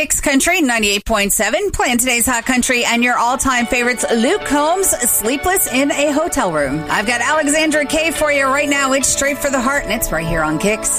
Kicks Country 98.7, playing today's hot country and your all-time favorites, Luke Combs, Sleepless in a Hotel Room. I've got Alexandra Kay for you right now. It's straight for the heart, and it's right here on Kicks.